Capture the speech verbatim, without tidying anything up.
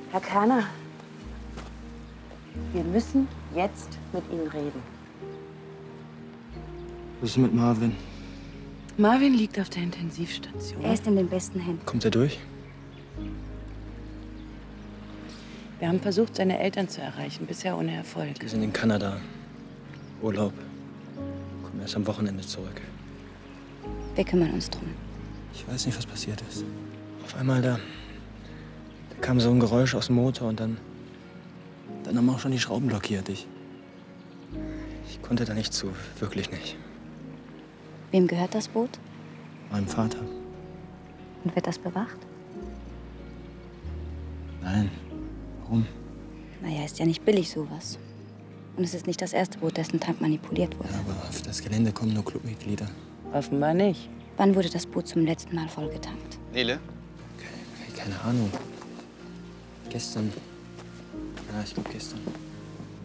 Herr Kerner, wir müssen jetzt mit Ihnen reden. Was ist mit Marvin? Marvin liegt auf der Intensivstation. Er ist in den besten Händen. Kommt er durch? Wir haben versucht, seine Eltern zu erreichen, bisher ohne Erfolg. Die sind in Kanada. Urlaub. Kommen erst am Wochenende zurück. Wir kümmern uns drum. Ich weiß nicht, was passiert ist. Auf einmal da, da kam so ein Geräusch aus dem Motor und dann, dann haben auch schon die Schrauben blockiert. Ich, ich konnte da nicht zu, wirklich nicht. Wem gehört das Boot? Meinem Vater. Und wird das bewacht? Nein. Warum? Naja, ist ja nicht billig sowas. Und es ist nicht das erste Boot, dessen Tank manipuliert wurde. Ja, aber auf das Gelände kommen nur Clubmitglieder. Offenbar nicht. Wann wurde das Boot zum letzten Mal vollgetankt? Nele? Keine, keine Ahnung. Gestern. Ja, ich glaube gestern.